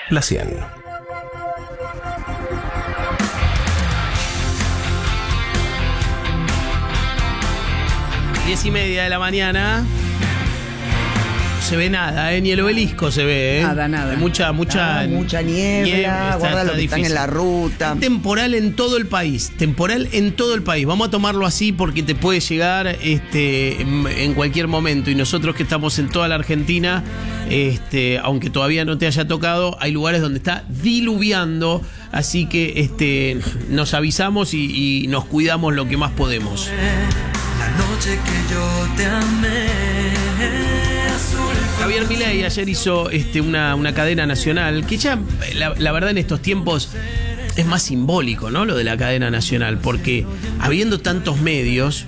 La 100. Diez y media de la mañana. No se ve nada, ni el obelisco se ve. Nada. Hay mucha niebla, guarda lo que están en la ruta. Temporal en todo el país. Vamos a tomarlo así porque te puede llegar en cualquier momento. Y nosotros que estamos en toda la Argentina, aunque todavía no te haya tocado, hay lugares donde está diluviando. Así que nos avisamos y nos cuidamos lo que más podemos. La noche que yo te amé. Javier Milei ayer hizo una cadena nacional que ya, la verdad, en estos tiempos es más simbólico, ¿no? Lo de la cadena nacional, porque habiendo tantos medios,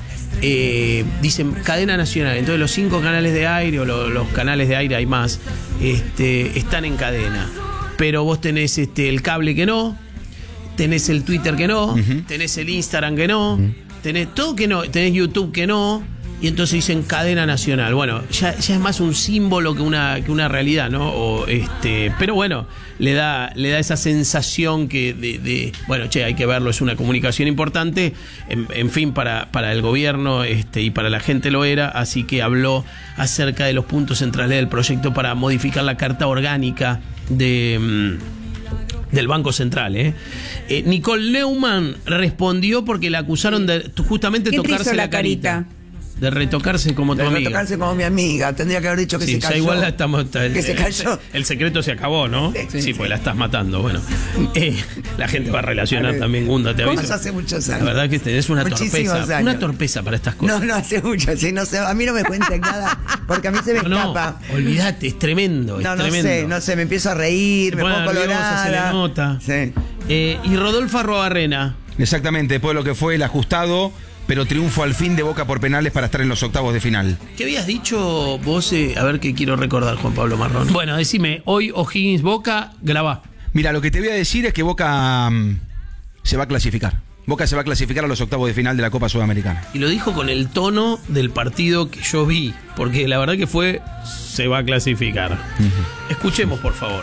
dicen cadena nacional. Entonces los 5 canales de aire o los canales de aire, hay más, están en cadena. Pero vos tenés el cable que no, tenés el Twitter que no, tenés el Instagram que no, tenés todo que no, tenés YouTube que no. Y entonces dicen cadena nacional. Bueno, ya es más un símbolo que una realidad, ¿no? Pero bueno, le da esa sensación que bueno, hay que verlo, es una comunicación importante. En fin, para el gobierno y para la gente lo era. Así que habló acerca de los puntos centrales del proyecto para modificar la carta orgánica del Banco Central. Nicole Neumann respondió porque la acusaron de justamente tocarse la carita. De retocarse como tu amiga. De retocarse como mi amiga. Tendría que haber dicho que se cayó. Ya igual la estamos... que se cayó. El secreto se acabó, ¿no? Sí, pues la estás matando. Bueno, la gente va a relacionar también, Gunda, te aviso. Hace muchos años. La verdad que tenés una torpeza. Años. Una torpeza para estas cosas. No hace mucho. Sí, no sé, a mí no me cuenten nada, porque a mí se me escapa. No, olvídate, es tremendo. No sé, me empiezo a reír, me pongo colorada. Se le nota. Sí. Y Rodolfo Arrobarrena. Exactamente, después de lo que fue el ajustado, pero triunfo al fin de Boca por penales para estar en los octavos de final. ¿Qué habías dicho vos? A ver qué quiero recordar, Juan Pablo Marrón. Bueno, decime, hoy O'Higgins Boca, grabá. Mira, lo que te voy a decir es que Boca se va a clasificar. Boca se va a clasificar a los octavos de final de la Copa Sudamericana. Y lo dijo con el tono del partido que yo vi, porque la verdad que se va a clasificar. Escuchemos, por favor.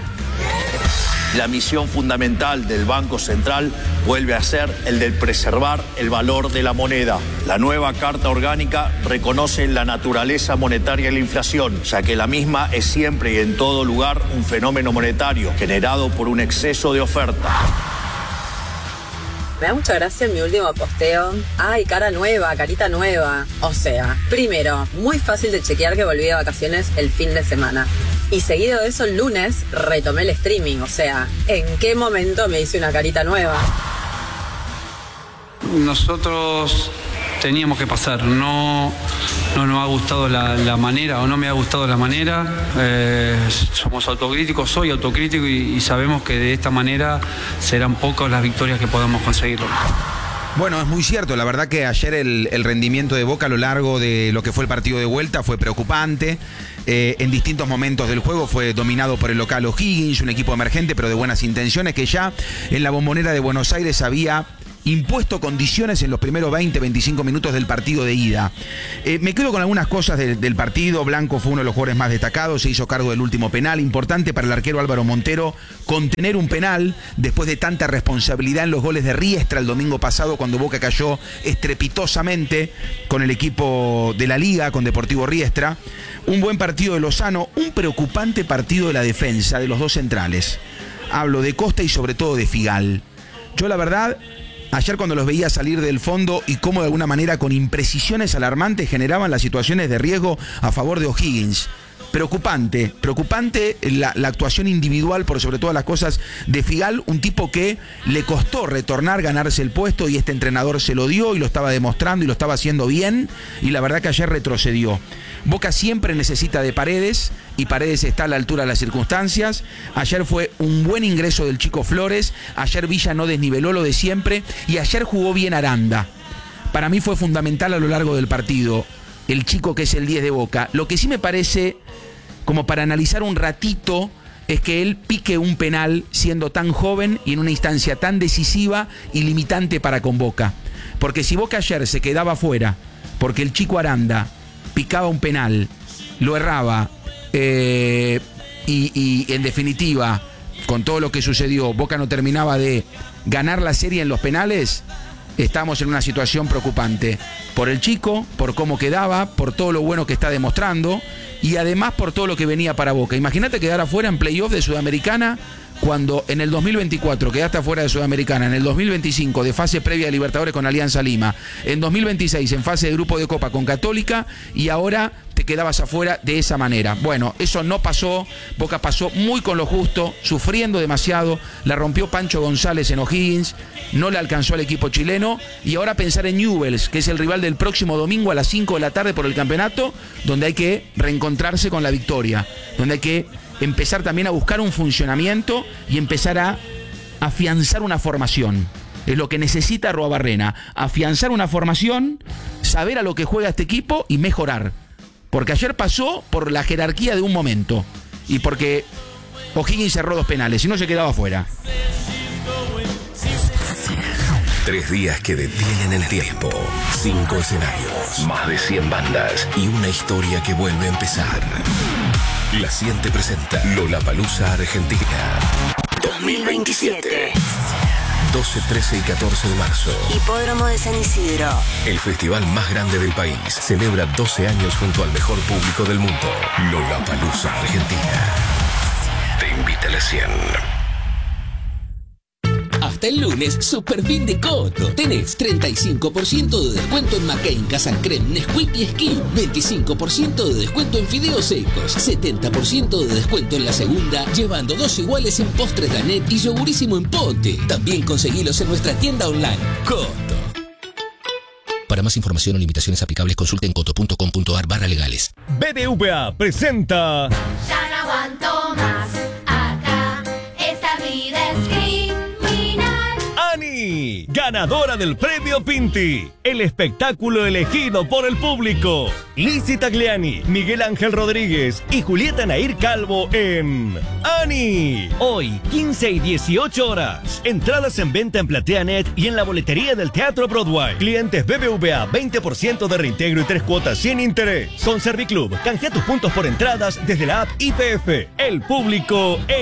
La misión fundamental del Banco Central vuelve a ser el de preservar el valor de la moneda. La nueva Carta Orgánica reconoce la naturaleza monetaria de la inflación, ya que la misma es siempre y en todo lugar un fenómeno monetario generado por un exceso de oferta. Me da mucha gracia en mi último posteo. Ay, cara nueva, carita nueva. O sea, primero, muy fácil de chequear que volví de vacaciones el fin de semana. Y seguido de eso, el lunes, retomé el streaming. O sea, ¿en qué momento me hice una carita nueva? Nosotros teníamos que pasar. No nos ha gustado la manera, o no me ha gustado la manera. Somos autocríticos, soy autocrítico y sabemos que de esta manera serán pocas las victorias que podamos conseguir. Bueno, es muy cierto, la verdad que ayer el rendimiento de Boca a lo largo de lo que fue el partido de vuelta fue preocupante. En distintos momentos del juego fue dominado por el local O'Higgins, un equipo emergente pero de buenas intenciones que ya en la Bombonera de Buenos Aires había impuesto condiciones en los primeros 20-25 minutos del partido de ida. Me quedo con algunas cosas del partido. Blanco fue uno de los jugadores más destacados, se hizo cargo del último penal. Importante para el arquero Álvaro Montero contener un penal después de tanta responsabilidad en los goles de Riestra el domingo pasado, cuando Boca cayó estrepitosamente con el equipo de la Liga, con Deportivo Riestra. Un buen partido de Lozano, un preocupante partido de la defensa de los dos centrales. Hablo de Costa y sobre todo de Figal. Yo la verdad, ayer cuando los veía salir del fondo y cómo de alguna manera con imprecisiones alarmantes generaban las situaciones de riesgo a favor de O'Higgins. Preocupante la actuación individual por sobre todas las cosas de Figal, un tipo que le costó retornar, ganarse el puesto, y este entrenador se lo dio y lo estaba demostrando y lo estaba haciendo bien, y la verdad que ayer retrocedió. Boca siempre necesita de Paredes, y Paredes está a la altura de las circunstancias. Ayer fue un buen ingreso del chico Flores, ayer Villa no desniveló lo de siempre, y ayer jugó bien Aranda. Para mí fue fundamental a lo largo del partido el chico que es el 10 de Boca. Lo que sí me parece como para analizar un ratito es que él pique un penal siendo tan joven y en una instancia tan decisiva y limitante para con Boca. Porque si Boca ayer se quedaba fuera porque el chico Aranda picaba un penal, lo erraba, y en definitiva, con todo lo que sucedió, Boca no terminaba de ganar la serie en los penales, estamos en una situación preocupante. Por el chico, por cómo quedaba, por todo lo bueno que está demostrando y además por todo lo que venía para Boca. Imagínate quedar afuera en playoff de Sudamericana cuando en el 2024 quedaste afuera de Sudamericana, en el 2025 de fase previa de Libertadores con Alianza Lima, en 2026 en fase de grupo de Copa con Católica y ahora te quedabas afuera de esa manera. Bueno, eso no pasó, Boca pasó muy con lo justo, sufriendo demasiado, la rompió Pancho González en O'Higgins, no le alcanzó al equipo chileno y ahora pensar en Newell's, que es el rival del próximo domingo a las 5 de la tarde por el campeonato, donde hay que reencontrarse con la victoria, donde hay que empezar también a buscar un funcionamiento y empezar a afianzar una formación. Es lo que necesita Arruabarrena, afianzar una formación, saber a lo que juega este equipo y mejorar. Porque ayer pasó por la jerarquía de un momento y porque O'Higgins cerró 2 penales y no se quedaba afuera. 3 días que detienen el tiempo, 5 escenarios, más de 100 bandas y una historia que vuelve a empezar. La Siente presenta Lollapalooza Argentina 2027. 12, 13 y 14 de marzo. Hipódromo de San Isidro. El festival más grande del país celebra 12 años junto al mejor público del mundo. Lollapalooza Argentina. Te invita a la 100. Hasta el lunes, Superfin de Coto. Tenés 35% de descuento en McCain, Casan Creme, Nesquik y Skin. 25% de descuento en fideos secos. 70% de descuento en la segunda, llevando 2 iguales en postres Danet y yogurísimo en pote. También conseguilos en nuestra tienda online. Coto. Para más información o limitaciones aplicables, consulten coto.com.ar/legales. BBVA presenta... Ya no aguanto más. Acá, esta vida es criminal. Ani, ganadora del premio Pinti, el espectáculo elegido por el público. Lizzy Tagliani, Miguel Ángel Rodríguez y Julieta Nair Calvo en Ani. Hoy, 15 y 18 horas. Entradas en venta en PlateaNet y en la boletería del Teatro Broadway. Clientes BBVA, 20% de reintegro y 3 cuotas sin interés. Con Serviclub, canjea tus puntos por entradas desde la app YPF. El público